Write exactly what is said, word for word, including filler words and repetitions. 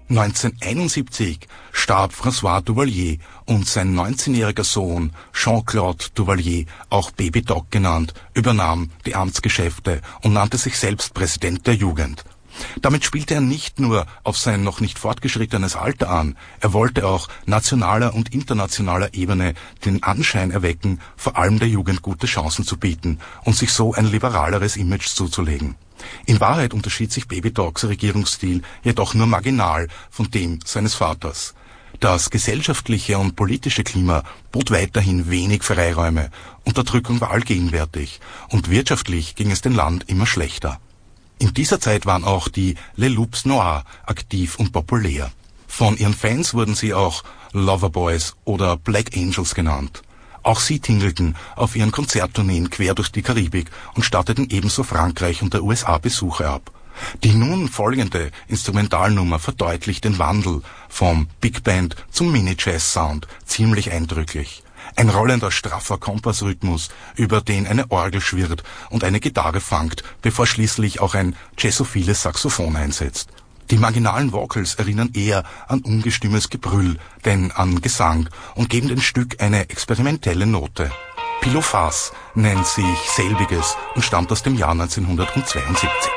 neunzehnhunderteinundsiebzig starb François Duvalier und sein neunzehnjähriger Sohn Jean-Claude Duvalier, auch Baby Doc genannt, übernahm die Amtsgeschäfte und nannte sich selbst Präsident der Jugend. Damit spielte er nicht nur auf sein noch nicht fortgeschrittenes Alter an, er wollte auch nationaler und internationaler Ebene den Anschein erwecken, vor allem der Jugend gute Chancen zu bieten und sich so ein liberaleres Image zuzulegen. In Wahrheit unterschied sich Baby Docs Regierungsstil jedoch nur marginal von dem seines Vaters. Das gesellschaftliche und politische Klima bot weiterhin wenig Freiräume, Unterdrückung war allgegenwärtig und wirtschaftlich ging es dem Land immer schlechter. In dieser Zeit waren auch die Les Loups Noirs aktiv und populär. Von ihren Fans wurden sie auch Loverboys oder Black Angels genannt. Auch sie tingelten auf ihren Konzerttourneen quer durch die Karibik und statteten ebenso Frankreich und der U S A Besuche ab. Die nun folgende Instrumentalnummer verdeutlicht den Wandel vom Big Band zum Mini-Jazz-Sound ziemlich eindrücklich. Ein rollender, straffer Kompassrhythmus, über den eine Orgel schwirrt und eine Gitarre fangt, bevor schließlich auch ein jazzophiles Saxophon einsetzt. Die marginalen Vocals erinnern eher an ungestümes Gebrüll, denn an Gesang und geben dem Stück eine experimentelle Note. Pilo Face nennt sich selbiges und stammt aus dem Jahr neunzehnhundertzweiundsiebzig.